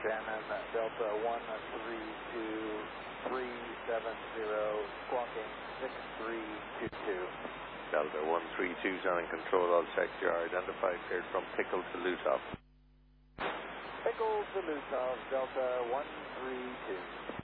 Shannon, Delta 132-370, squawking 6322. Delta 132, Shannon Control, all check your identified, cleared from Pickle to Lutov. Pickle to Lutov, Delta 132.